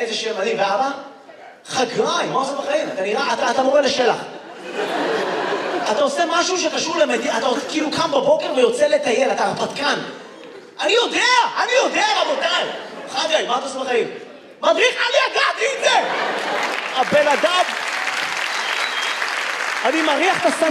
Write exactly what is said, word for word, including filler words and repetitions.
איזה שם מדהים, ואבא? חגראי, מה עושה בחיים? אתה נראה, אתה, אתה מורה לשלח. אתה עושה משהו שקשור למדינה, אתה כאילו קם בבוקר ויוצא לטייל, אתה הרפתקן. אני יודע, אני יודע, רבותיי. חגראי, מה אתה עושה בחיים? מדריך, אני ידעתי את זה! הבן אדם... אני מריח את הסנ...